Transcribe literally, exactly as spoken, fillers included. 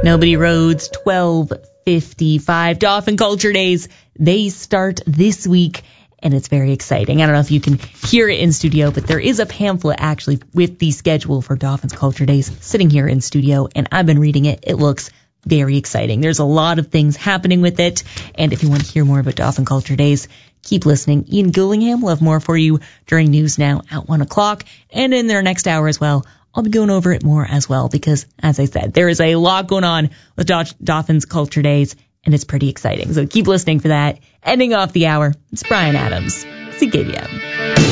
Nobody Rhodes, twelve fifty-five. Dolphin Culture Days, they start this week, and it's very exciting. I don't know if you can hear it in studio, but there is a pamphlet actually with the schedule for Dolphins Culture Days sitting here in studio, and I've been reading it. It looks very exciting. There's a lot of things happening with it, and if you want to hear more about Dolphin Culture Days, keep listening. Ian Gillingham will have more for you during News Now at one o'clock, and in their next hour as well. I'll be going over it more as well because, as I said, there is a lot going on with Dolphins Culture Days, and it's pretty exciting. So keep listening for that. Ending off the hour, it's Brian Adams, C K B M.